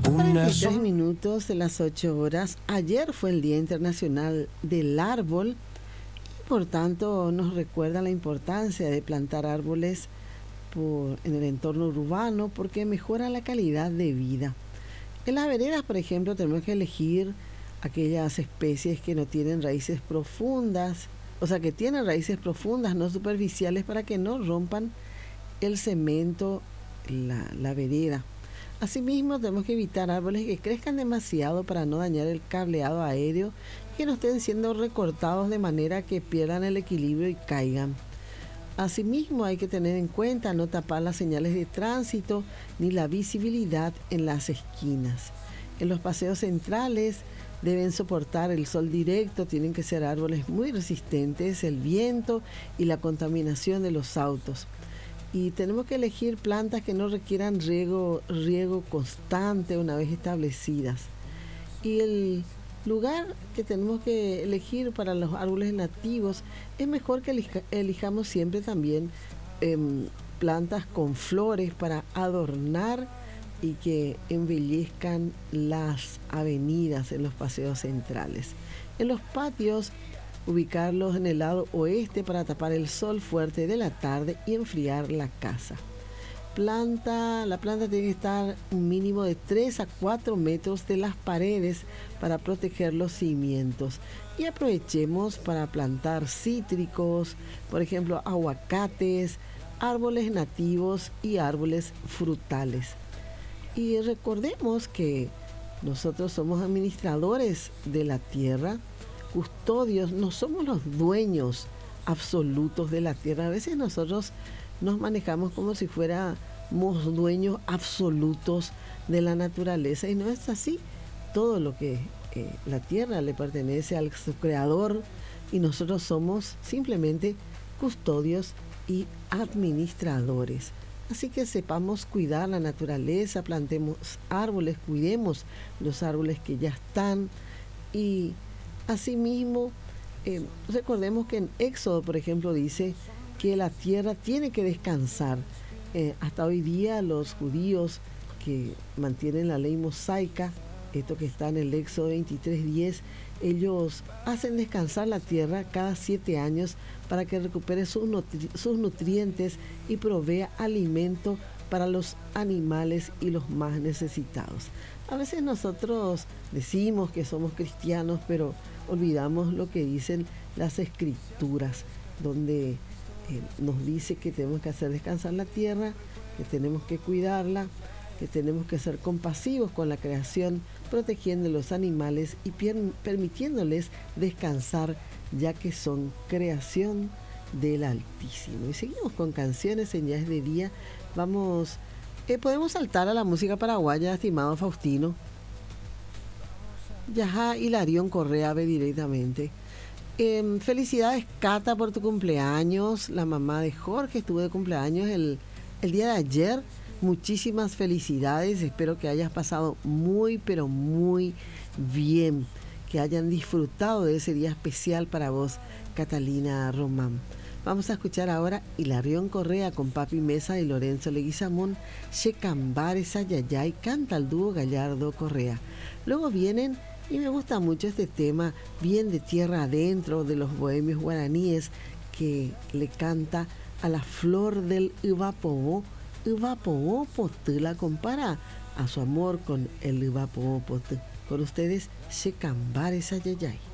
43 minutos de las 8 horas. Ayer fue el Día Internacional del Árbol y por tanto nos recuerda la importancia de plantar árboles en el entorno urbano porque mejora la calidad de vida. En las veredas, por ejemplo, tenemos que elegir aquellas especies que no tienen raíces profundas, o sea, que tienen raíces profundas, no superficiales, para que no rompan el cemento, la vereda. Asimismo, tenemos que evitar árboles que crezcan demasiado para no dañar el cableado aéreo y que no estén siendo recortados de manera que pierdan el equilibrio y caigan. Asimismo, hay que tener en cuenta no tapar las señales de tránsito ni la visibilidad en las esquinas. En los paseos centrales deben soportar el sol directo, tienen que ser árboles muy resistentes, el viento y la contaminación de los autos. Y tenemos que elegir plantas que no requieran riego constante una vez establecidas. Y el lugar que tenemos que elegir para los árboles nativos es mejor que elijamos siempre también plantas con flores para adornar y que embellezcan las avenidas en los paseos centrales. En los patios, ubicarlos en el lado oeste para tapar el sol fuerte de la tarde y enfriar la casa. La planta tiene que estar un mínimo de 3 a 4 metros de las paredes para proteger los cimientos. Y aprovechemos para plantar cítricos, por ejemplo, aguacates, árboles nativos y árboles frutales. Y recordemos que nosotros somos administradores de la tierra, custodios, no somos los dueños absolutos de la tierra. A veces nosotros nos manejamos como si fuéramos dueños absolutos de la naturaleza y no es así. Todo lo que la tierra le pertenece a su creador y nosotros somos simplemente custodios y administradores. Así que sepamos cuidar la naturaleza, plantemos árboles, cuidemos los árboles que ya están y asimismo, recordemos que en Éxodo, por ejemplo, dice que la tierra tiene que descansar. Hasta hoy día los judíos que mantienen la ley mosaica, esto que está en el Éxodo 23:10, ellos hacen descansar la tierra cada 7 años para que recupere sus nutrientes y provea alimento para los animales y los más necesitados. A veces nosotros decimos que somos cristianos, pero olvidamos lo que dicen las escrituras, donde nos dice que tenemos que hacer descansar la tierra, que tenemos que cuidarla, que tenemos que ser compasivos con la creación, protegiendo los animales y permitiéndoles descansar, ya que son creación del Altísimo. Y seguimos con canciones en Ya es de día. Podemos saltar a la música paraguaya, estimado Faustino. Yaja Hilarión Correa ve directamente. Felicidades, Cata, por tu cumpleaños. La mamá de Jorge estuvo de cumpleaños el día de ayer. Muchísimas felicidades. Espero que hayas pasado muy, pero muy bien. Que hayan disfrutado de ese día especial para vos, Catalina Román. Vamos a escuchar ahora Hilarión Correa con Papi Mesa y Lorenzo Leguizamón. Checambare Sayayay, canta el dúo Gallardo Correa. Luego vienen, y me gusta mucho este tema, bien de tierra adentro, de los bohemios guaraníes, que le canta a la flor del Ivapoó. Ivapoó Potú, la compara a su amor con el Ivapoó Potú. Con ustedes, Checambare Sayayay.